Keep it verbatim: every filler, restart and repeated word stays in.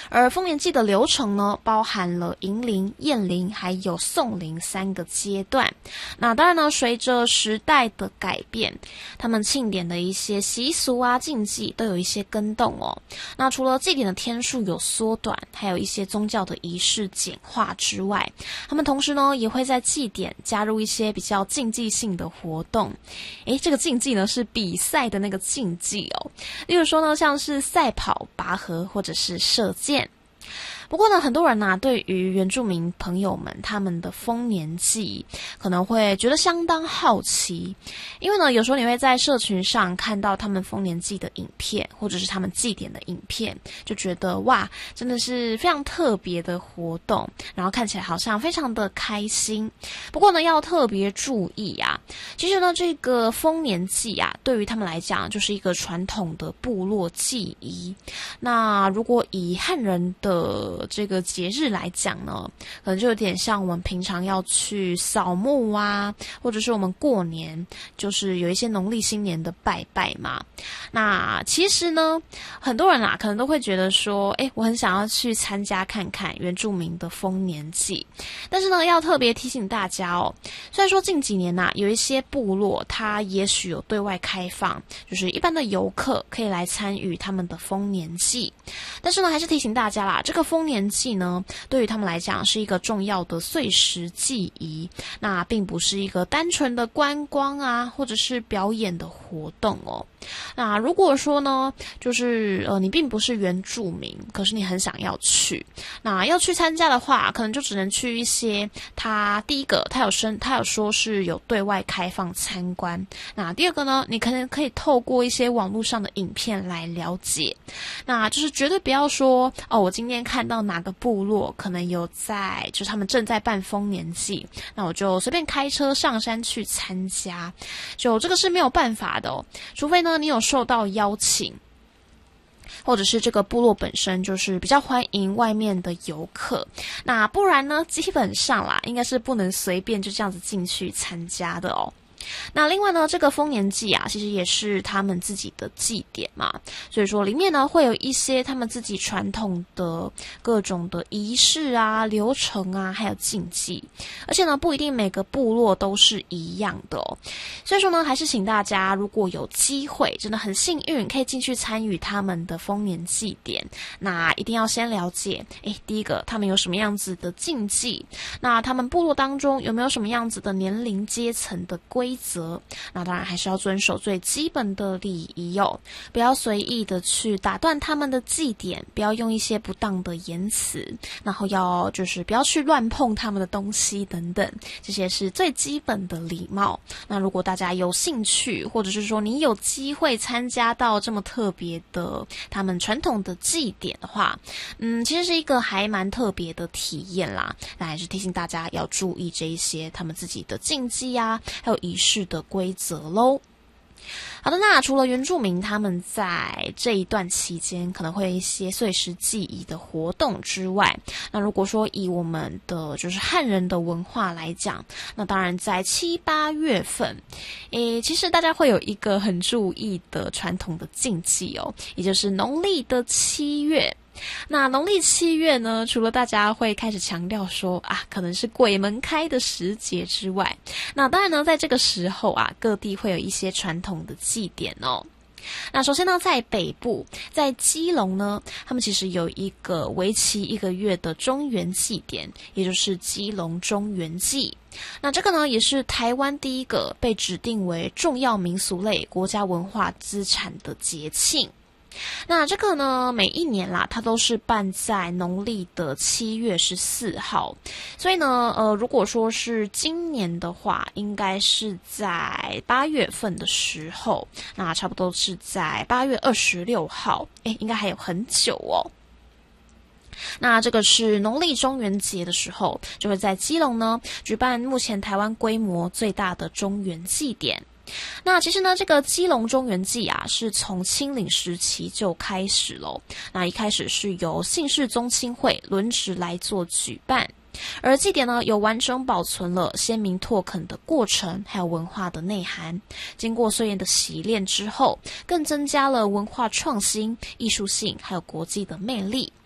而丰年祭的流程呢，包含了迎灵、验灵还有送灵三个阶段。那当然呢，随着时代的改变，他们庆典的一些习俗啊、禁忌都有一些更动哦。那除了祭典的天数有缩短，还有一些宗教的仪式简化之外，他们同时呢也会在祭典加入一些比较竞技性的活动。诶，这个竞技呢是比赛的那个竞技哦，例如说呢像是赛跑、拔河或者是射箭。不过呢，很多人啊，对于原住民朋友们他们的丰年祭可能会觉得相当好奇，因为呢，有时候你会在社群上看到他们丰年祭的影片，或者是他们祭典的影片，就觉得哇，真的是非常特别的活动，然后看起来好像非常的开心。不过呢，要特别注意啊，其实呢，这个丰年祭啊，对于他们来讲就是一个传统的部落祭仪。那如果以汉人的这个节日来讲呢，可能就有点像我们平常要去扫墓啊，或者是我们过年就是有一些农历新年的拜拜嘛。那其实呢，很多人啊可能都会觉得说，诶，我很想要去参加看看原住民的丰年祭。但是呢，要特别提醒大家哦，虽然说近几年啊有一些部落它也许有对外开放，就是一般的游客可以来参与他们的丰年祭，但是呢，还是提醒大家啦，这个丰年祭呢，对于他们来讲是一个重要的岁时祭仪，那并不是一个单纯的观光啊，或者是表演的活动哦。那如果说呢，就是呃你并不是原住民，可是你很想要去，那要去参加的话，可能就只能去一些他第一个他有申他有说是有对外开放参观，那第二个呢，你可能可以透过一些网络上的影片来了解，那就是绝对不要说哦，我今天看到哪个部落可能有在就是他们正在办丰年祭，那我就随便开车上山去参加，就这个是没有办法的哦，除非呢你有受到邀请，或者是这个部落本身就是比较欢迎外面的游客，那不然呢基本上啦应该是不能随便就这样子进去参加的哦。那另外呢，这个丰年祭啊，其实也是他们自己的祭典嘛，所以说里面呢会有一些他们自己传统的各种的仪式啊、流程啊，还有禁忌，而且呢不一定每个部落都是一样的哦。所以说呢，还是请大家如果有机会，真的很幸运可以进去参与他们的丰年祭典，那一定要先了解，诶，第一个他们有什么样子的禁忌，那他们部落当中有没有什么样子的年龄阶层的规则，那当然还是要遵守最基本的礼仪哦，不要随意的去打断他们的祭典，不要用一些不当的言辞，然后要就是不要去乱碰他们的东西等等，这些是最基本的礼貌。那如果大家有兴趣，或者是说你有机会参加到这么特别的他们传统的祭典的话，嗯，其实是一个还蛮特别的体验啦。那还是提醒大家要注意这一些他们自己的禁忌啊，还有仪式的规则咯。好的，那除了原住民他们在这一段期间可能会有一些岁时祭仪的活动之外，那如果说以我们的就是汉人的文化来讲，那当然在七八月份，诶，其实大家会有一个很注意的传统的禁忌哦，也就是农历的七月。那农历七月呢，除了大家会开始强调说啊，可能是鬼门开的时节之外，那当然呢，在这个时候啊，各地会有一些传统的祭典哦。那首先呢，在北部，在基隆呢，他们其实有一个为期一个月的中元祭典，也就是基隆中元祭。那这个呢，也是台湾第一个被指定为重要民俗类国家文化资产的节庆。那这个呢，每一年啦，它都是办在农历的七月十四号，所以呢，呃，如果说是今年的话，应该是在八月份的时候，那差不多是在八月二十六号，诶，应该还有很久哦。那这个是农历中元节的时候，就会在基隆呢举办目前台湾规模最大的中元祭典。那其实呢，这个基隆中元祭啊，是从清领时期就开始咯。那一开始是由姓氏宗亲会轮值来做举办，而祭典呢，有完整保存了先民拓垦的过程，还有文化的内涵。经过岁月的洗练之后，更增加了文化创新、艺术性，还有国际的魅力。